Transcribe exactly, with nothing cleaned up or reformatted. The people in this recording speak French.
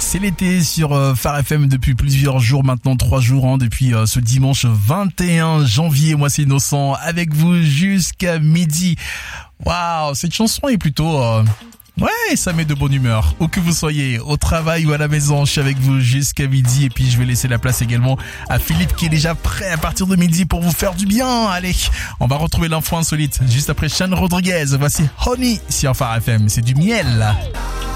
c'est l'été sur euh, Phare F M depuis plusieurs jours maintenant, trois jours, hein, depuis euh, ce dimanche vingt et un janvier. Moi c'est Innocent avec vous jusqu'à midi. Waouh, cette chanson est plutôt... Euh... Ouais, ça met de bonne humeur. Où que vous soyez, au travail ou à la maison, je suis avec vous jusqu'à midi. Et puis je vais laisser la place également à Philippe qui est déjà prêt à partir de midi pour vous faire du bien. Allez, on va retrouver l'info insolite juste après Sean Rodriguez. Voici Honey sur Phare F M, c'est du miel.